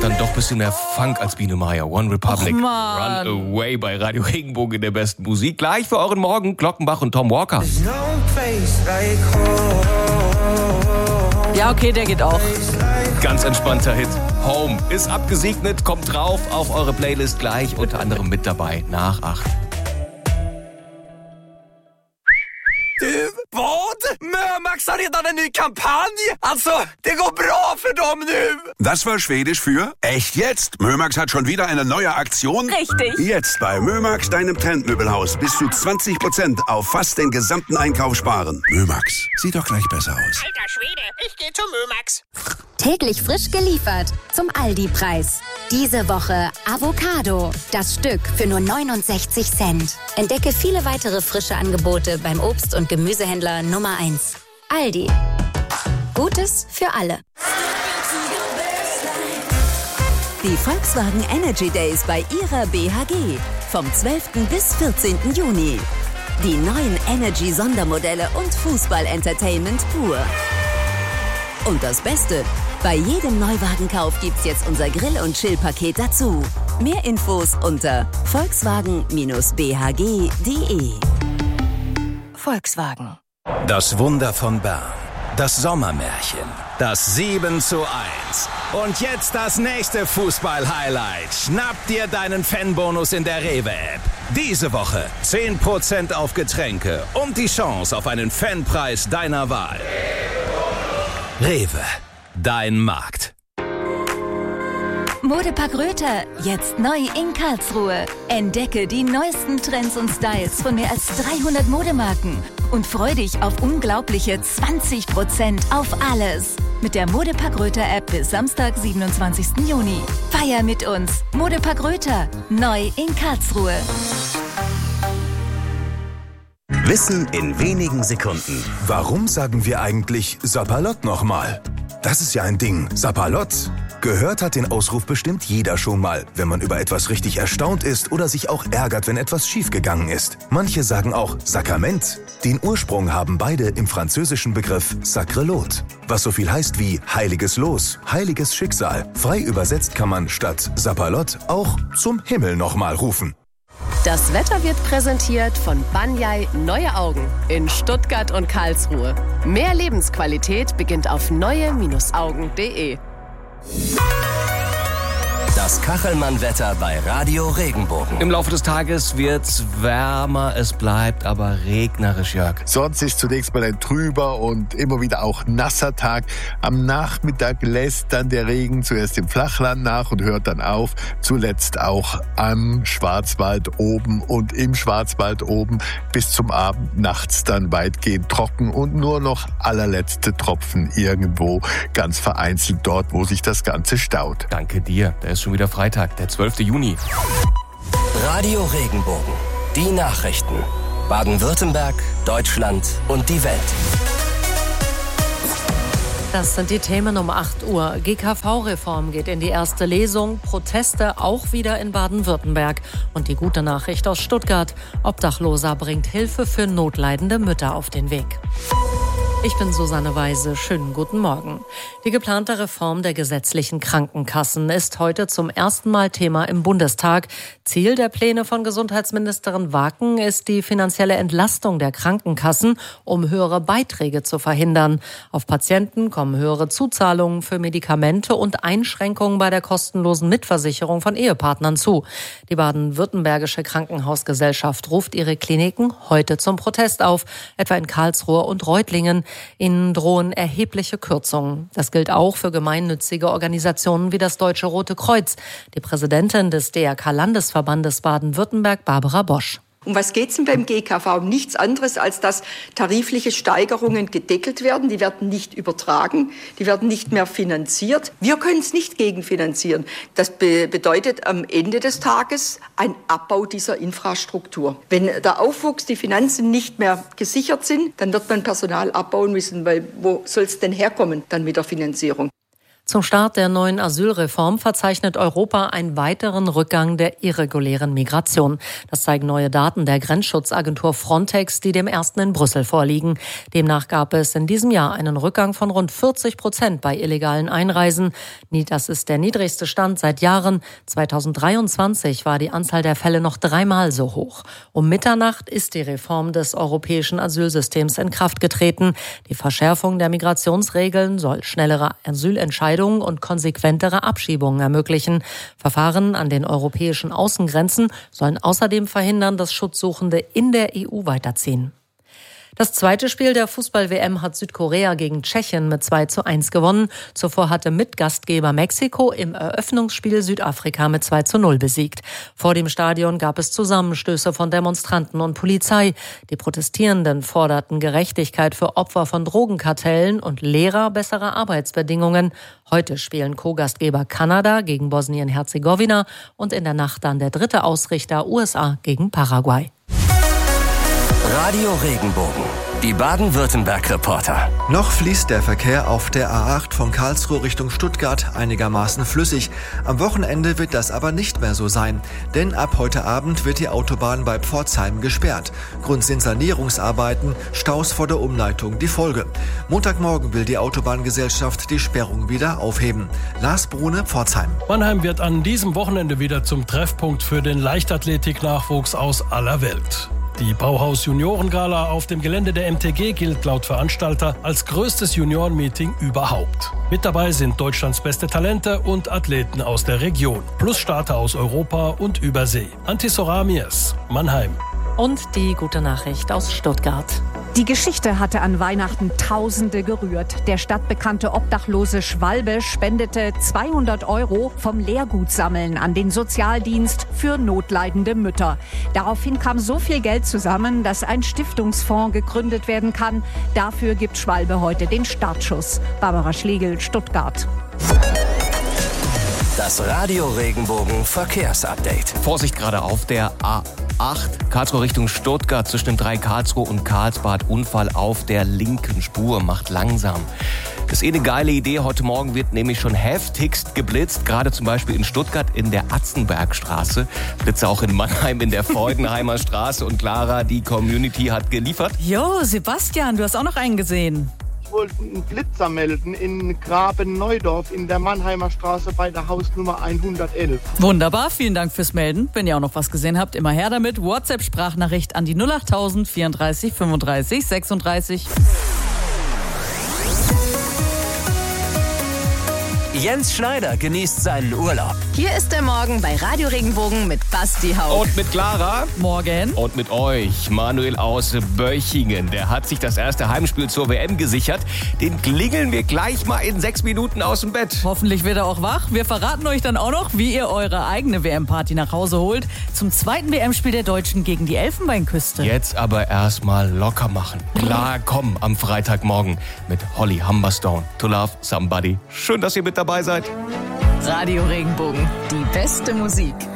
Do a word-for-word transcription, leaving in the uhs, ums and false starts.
dann doch ein bisschen mehr Funk als Biene Meier. One Republic, Och, Mann. Run Away bei Radio Regenbogen in der besten Musik. Gleich für euren Morgen Glockenbach und Tom Walker. Ja, okay, der geht auch. Ganz entspannter Hit. Home ist abgesegnet, kommt drauf auf eure Playlist gleich, unter anderem mit dabei nach acht. Du, vad? Mörmax har redan en ny Kampagne. Alltså, det går bra för dem nu. Das war Schwedisch für echt jetzt. Mörmax hat schon wieder eine neue Aktion. Richtig. Jetzt bei Mörmax, deinem Trendmöbelhaus, bis zu zwanzig Prozent auf fast den gesamten Einkauf sparen. Mörmax, sieht doch gleich besser aus. Alter Schwede, ich geh zu Mörmax. Täglich frisch geliefert zum Aldi-Preis. Diese Woche Avocado. Das Stück für nur neunundsechzig Cent. Entdecke viele weitere frische Angebote beim Obst- und Gemüsehändler Nummer eins. Aldi. Gutes für alle. Die Volkswagen Energy Days bei ihrer B H G. Vom zwölften bis vierzehnten Juni. Die neuen Energy-Sondermodelle und Fußball-Entertainment pur. Und das Beste, bei jedem Neuwagenkauf gibt's jetzt unser Grill- und Chill-Paket dazu. Mehr Infos unter volkswagen B H G punkt de. Volkswagen. Das Wunder von Bern. Das Sommermärchen. Das sieben zu eins. Und jetzt das nächste Fußball-Highlight. Schnapp dir deinen Fanbonus in der Rewe-App. Diese Woche zehn Prozent auf Getränke und die Chance auf einen Fanpreis deiner Wahl. Rewe. Dein Markt. Modepark Röther, jetzt neu in Karlsruhe. Entdecke die neuesten Trends und Styles von mehr als dreihundert Modemarken und freu dich auf unglaubliche zwanzig Prozent auf alles. Mit der Modepark Röther App bis Samstag, siebenundzwanzigsten Juni. Feier mit uns. Modepark Röther, neu in Karlsruhe. Wissen in wenigen Sekunden. Warum sagen wir eigentlich Sapperlot nochmal? Das ist ja ein Ding, Sapperlot. Gehört hat den Ausruf bestimmt jeder schon mal, wenn man über etwas richtig erstaunt ist oder sich auch ärgert, wenn etwas schiefgegangen ist. Manche sagen auch Sakrament. Den Ursprung haben beide im französischen Begriff Sacre Lot, was so viel heißt wie heiliges Los, heiliges Schicksal. Frei übersetzt kann man statt Sapperlot auch zum Himmel nochmal rufen. Das Wetter wird präsentiert von Banyai Neue Augen in Stuttgart und Karlsruhe. Mehr Lebensqualität beginnt auf neue Augen punkt de. Das Kachelmann-Wetter bei Radio Regenbogen. Im Laufe des Tages wird's wärmer, es bleibt aber regnerisch, Jörg. Sonst ist zunächst mal ein trüber und immer wieder auch nasser Tag. Am Nachmittag lässt dann der Regen zuerst im Flachland nach und hört dann auf. Zuletzt auch am Schwarzwald oben und im Schwarzwald oben bis zum Abend, nachts dann weitgehend trocken und nur noch allerletzte Tropfen irgendwo ganz vereinzelt dort, wo sich das Ganze staut. Danke dir. Da ist schon wieder Freitag, der zwölfte Juni. Radio Regenbogen. Die Nachrichten. Baden-Württemberg, Deutschland und die Welt. Das sind die Themen um acht Uhr. G K V-Reform geht in die erste Lesung. Proteste auch wieder in Baden-Württemberg. Und die gute Nachricht aus Stuttgart. Obdachloser bringt Hilfe für notleidende Mütter auf den Weg. Ich bin Susanne Weise. Schönen guten Morgen. Die geplante Reform der gesetzlichen Krankenkassen ist heute zum ersten Mal Thema im Bundestag. Ziel der Pläne von Gesundheitsministerin Waken ist die finanzielle Entlastung der Krankenkassen, um höhere Beiträge zu verhindern. Auf Patienten kommen höhere Zuzahlungen für Medikamente und Einschränkungen bei der kostenlosen Mitversicherung von Ehepartnern zu. Die baden-württembergische Krankenhausgesellschaft ruft ihre Kliniken heute zum Protest auf, etwa in Karlsruhe und Reutlingen. Ihnen drohen erhebliche Kürzungen. Das gilt auch für gemeinnützige Organisationen wie das Deutsche Rote Kreuz. Die Präsidentin des D R K-Landesverbandes Baden-Württemberg, Barbara Bosch. Um was geht's denn beim G K V? Um nichts anderes, als dass tarifliche Steigerungen gedeckelt werden. Die werden nicht übertragen, die werden nicht mehr finanziert. Wir können es nicht gegenfinanzieren. Das be- bedeutet am Ende des Tages ein Abbau dieser Infrastruktur. Wenn der Aufwuchs, die Finanzen nicht mehr gesichert sind, dann wird man Personal abbauen müssen, weil wo soll es denn herkommen dann mit der Finanzierung? Zum Start der neuen Asylreform verzeichnet Europa einen weiteren Rückgang der irregulären Migration. Das zeigen neue Daten der Grenzschutzagentur Frontex, die dem ersten in Brüssel vorliegen. Demnach gab es in diesem Jahr einen Rückgang von rund vierzig Prozent bei illegalen Einreisen. Das ist der niedrigste Stand seit Jahren. zweitausenddreiundzwanzig war die Anzahl der Fälle noch dreimal so hoch. Um Mitternacht ist die Reform des europäischen Asylsystems in Kraft getreten. Die Verschärfung der Migrationsregeln soll schnellere Asylentscheidungen und konsequentere Abschiebungen ermöglichen. Verfahren an den europäischen Außengrenzen sollen außerdem verhindern, dass Schutzsuchende in der E U weiterziehen. Das zweite Spiel der Fußball-W M hat Südkorea gegen Tschechien mit zwei zu eins gewonnen. Zuvor hatte Mitgastgeber Mexiko im Eröffnungsspiel Südafrika mit zwei zu null besiegt. Vor dem Stadion gab es Zusammenstöße von Demonstranten und Polizei. Die Protestierenden forderten Gerechtigkeit für Opfer von Drogenkartellen und Lehrer bessere Arbeitsbedingungen. Heute spielen Co-Gastgeber Kanada gegen Bosnien-Herzegowina und in der Nacht dann der dritte Ausrichter U S A gegen Paraguay. Radio Regenbogen, die Baden-Württemberg-Reporter. Noch fließt der Verkehr auf der A acht von Karlsruhe Richtung Stuttgart einigermaßen flüssig. Am Wochenende wird das aber nicht mehr so sein, denn ab heute Abend wird die Autobahn bei Pforzheim gesperrt. Grund sind Sanierungsarbeiten, Staus vor der Umleitung die Folge. Montagmorgen will die Autobahngesellschaft die Sperrung wieder aufheben. Lars Brune, Pforzheim. Mannheim wird an diesem Wochenende wieder zum Treffpunkt für den Leichtathletik-Nachwuchs aus aller Welt. Die Bauhaus-Junioren-Gala auf dem Gelände der M T G gilt laut Veranstalter als größtes Junioren-Meeting überhaupt. Mit dabei sind Deutschlands beste Talente und Athleten aus der Region, plus Starter aus Europa und Übersee. Antisoramias, Mannheim. Und die gute Nachricht aus Stuttgart. Die Geschichte hatte an Weihnachten Tausende gerührt. Der stadtbekannte Obdachlose Schwalbe spendete zweihundert Euro vom Lehrgutsammeln an den Sozialdienst für notleidende Mütter. Daraufhin kam so viel Geld zusammen, dass ein Stiftungsfonds gegründet werden kann. Dafür gibt Schwalbe heute den Startschuss. Barbara Schlegel, Stuttgart. Das Radio Regenbogen Verkehrsupdate. Vorsicht gerade auf der A acht, Karlsruhe Richtung Stuttgart, zwischen dem drei Karlsruhe und Karlsbad. Unfall auf der linken Spur, macht langsam. Das ist eh eine geile Idee. Heute Morgen wird nämlich schon heftigst geblitzt, gerade zum Beispiel in Stuttgart in der Atzenbergstraße. Blitze auch in Mannheim in der Freudenheimer Straße. Und Clara, die Community hat geliefert. Jo, Sebastian, du hast auch noch einen gesehen. Ich wollte einen Blitzer melden in Graben-Neudorf in der Mannheimer Straße bei der Hausnummer hundertelf. Wunderbar, vielen Dank fürs Melden. Wenn ihr auch noch was gesehen habt, immer her damit. WhatsApp-Sprachnachricht an die null acht null null vierunddreißig fünfunddreißig sechsunddreißig. Jens Schneider genießt seinen Urlaub. Hier ist der Morgen bei Radio Regenbogen mit Basti Haug. Und mit Clara. Morgen. Und mit euch, Manuel aus Böchingen. Der hat sich das erste Heimspiel zur W M gesichert. Den klingeln wir gleich mal in sechs Minuten aus dem Bett. Hoffentlich wird er auch wach. Wir verraten euch dann auch noch, wie ihr eure eigene W M-Party nach Hause holt. Zum zweiten W M-Spiel der Deutschen gegen die Elfenbeinküste. Jetzt aber erstmal locker machen. Klar, komm am Freitagmorgen mit Holly Humberstone. To Love Somebody. Schön, dass ihr mit dabei seid. Radio Regenbogen, die beste Musik.